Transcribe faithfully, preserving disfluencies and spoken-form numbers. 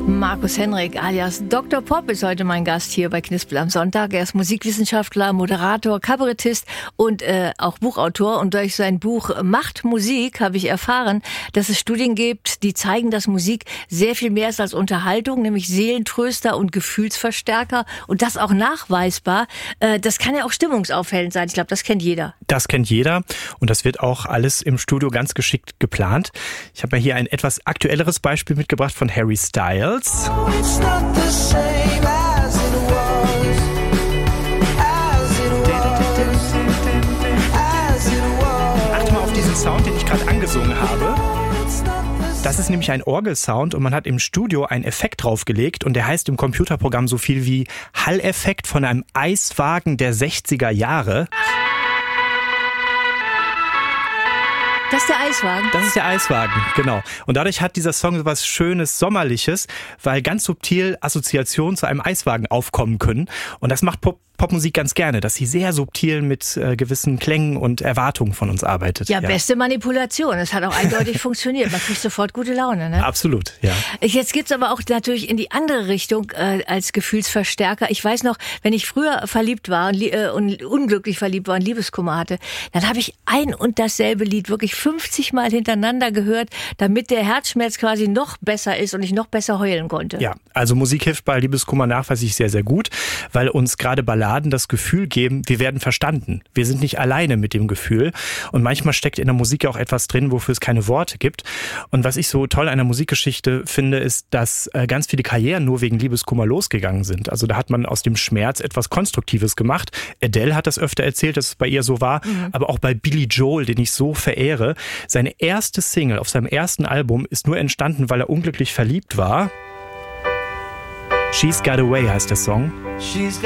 Markus Henrik alias Doktor Pop ist heute mein Gast hier bei Knispel am Sonntag. Er ist Musikwissenschaftler, Moderator, Kabarettist und äh, auch Buchautor. Und durch sein Buch Macht Musik habe ich erfahren, dass es Studien gibt, die zeigen, dass Musik sehr viel mehr ist als Unterhaltung, nämlich Seelentröster und Gefühlsverstärker. Und das auch nachweisbar. Äh, das kann ja auch stimmungsaufhellend sein. Ich glaube, das kennt jeder. Das kennt jeder und das wird auch alles im Studio ganz geschickt geplant. Ich habe mir hier ein etwas aktuelleres Beispiel mitgebracht von Harry Styles. Achte mal auf diesen Sound, den ich gerade angesungen habe. Das ist nämlich ein Orgelsound und man hat im Studio einen Effekt draufgelegt und der heißt im Computerprogramm so viel wie Halleffekt von einem Eiswagen der sechziger Jahre. Das ist der Eiswagen? Das ist der Eiswagen, genau. Und dadurch hat dieser Song so was Schönes, Sommerliches, weil ganz subtil Assoziationen zu einem Eiswagen aufkommen können. Und das macht Pop Popmusik ganz gerne, dass sie sehr subtil mit äh, gewissen Klängen und Erwartungen von uns arbeitet. Ja, ja, beste Manipulation. Es hat auch eindeutig funktioniert. Man kriegt sofort gute Laune, ne? Absolut, ja. Jetzt gibt's aber auch natürlich in die andere Richtung äh, als Gefühlsverstärker. Ich weiß noch, wenn ich früher verliebt war und, äh, und unglücklich verliebt war und Liebeskummer hatte, dann habe ich ein und dasselbe Lied wirklich fünfzig Mal hintereinander gehört, damit der Herzschmerz quasi noch besser ist und ich noch besser heulen konnte. Ja, also Musik hilft bei Liebeskummer nachweislich sehr, sehr gut, weil uns gerade Balladen das Gefühl geben, wir werden verstanden. Wir sind nicht alleine mit dem Gefühl. Und manchmal steckt in der Musik auch etwas drin, wofür es keine Worte gibt. Und was ich so toll an der Musikgeschichte finde, ist, dass ganz viele Karrieren nur wegen Liebeskummer losgegangen sind. Also da hat man aus dem Schmerz etwas Konstruktives gemacht. Adele hat das öfter erzählt, dass es bei ihr so war. Mhm. Aber auch bei Billy Joel, den ich so verehre. Seine erste Single auf seinem ersten Album ist nur entstanden, weil er unglücklich verliebt war. She's Got Away heißt der Song. She's